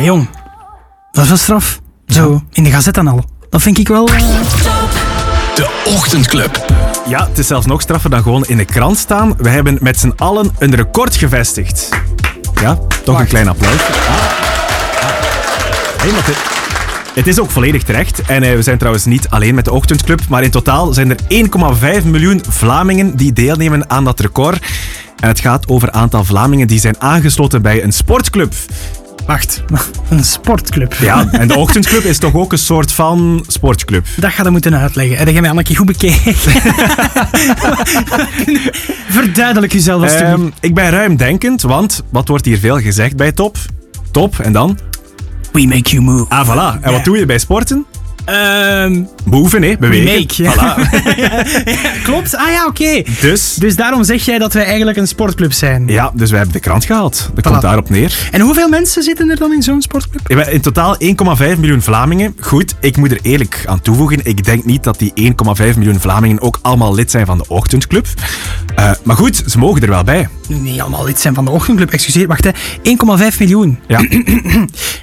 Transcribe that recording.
Maar jong, dat is wel straf. Zo, in de gazette en al. Dat vind ik wel... De Ochtendclub. Ja, het is zelfs nog straffer dan gewoon in de krant staan. We hebben met z'n allen een record gevestigd. Ja, toch een klein applaus. Hey, maar het is ook volledig terecht. En we zijn trouwens niet alleen met de Ochtendclub, maar in totaal zijn er 1,5 miljoen Vlamingen die deelnemen aan dat record. En het gaat over het aantal Vlamingen die zijn aangesloten bij een sportclub. Wacht, een sportclub. Ja, en de Ochtendclub is toch ook een soort van sportclub? Dat ga je moeten uitleggen. Heb jij mij al een keer goed bekeken? Verduidelijk jezelf alsjeblieft. Ik ben ruimdenkend, want wat wordt hier veel gezegd bij top? Top, en dan? We make you move. Ah, voilà. En Ja. wat doe je bij sporten? Moven, hè? Bewegen. Make, ja. Voilà. Ja, klopt. Ah ja, oké. Dus daarom zeg jij dat wij eigenlijk een sportclub zijn. ja, dus wij hebben de krant gehaald. Dat komt daarop neer. En hoeveel mensen zitten er dan in zo'n sportclub? In totaal 1,5 miljoen Vlamingen. Goed, ik moet er eerlijk aan toevoegen. Ik denk niet dat die 1,5 miljoen Vlamingen ook allemaal lid zijn van de Ochtendclub. Maar goed, ze mogen er wel bij. Niet allemaal lid zijn van de Ochtendclub. Excuseer, wacht hè. 1,5 miljoen. Ja.